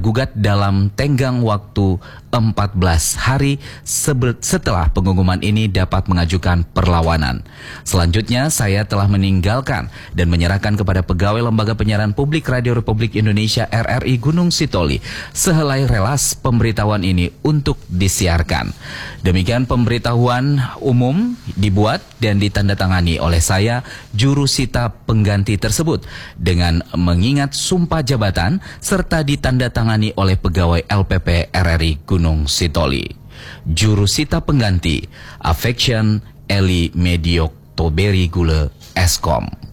tergugat dalam tenggang waktu 14 hari setelah pengumuman ini dapat mengajukan perlawanan. Selanjutnya, saya telah meninggalkan dan menyerahkan kepada pegawai Lembaga Penyiaran Publik Radio Republik Indonesia RRI Gunung Sitoli sehelai relas pemberitahuan ini untuk disiarkan. Demikian pemberitahuan umum dibuat dan ditandatangani oleh saya, jurusita pengganti tersebut, dengan mengingat sumpah jabatan serta ditandatangani oleh pegawai LPP RRI Gunung Sitoli. Jurusita pengganti, Affection Eli Medioktoberi Gule Eskom.